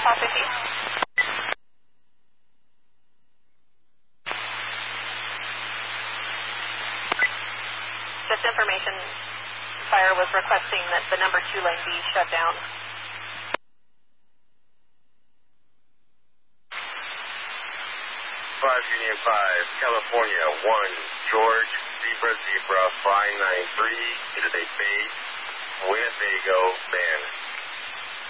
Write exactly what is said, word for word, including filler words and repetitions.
call fifty. Just information, fire was requesting that the number two lane be shut down. five Union five, California, one, George, Zebra, Zebra, five nine three, Interstate Bay, Winnebago, Bend.